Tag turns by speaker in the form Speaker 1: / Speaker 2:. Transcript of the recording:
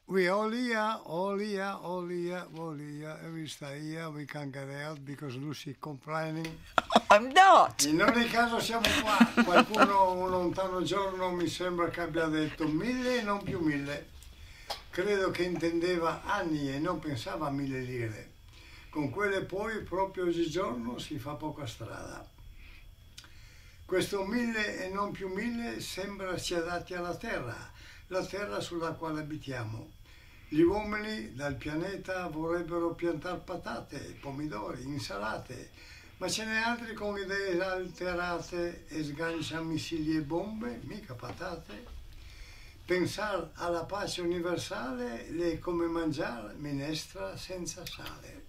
Speaker 1: We all here, we stay here, we can't get out because Lucy complaining.
Speaker 2: I'm not!
Speaker 1: In ogni caso siamo qua, qualcuno un lontano giorno mi sembra che abbia detto 1000 e non più 1000. Credo che intendeva anni e non pensava a 1000 lire. Con quelle poi proprio oggigiorno si fa poca strada. Questo 1000 e non più 1000 sembra si adatti alla terra, la terra sulla quale abitiamo. Gli uomini dal pianeta vorrebbero piantare patate, pomidori, insalate, ma ce n'è altri con idee alterate e sganciano missili e bombe, mica patate. Pensare alla pace universale è come mangiare minestra senza sale.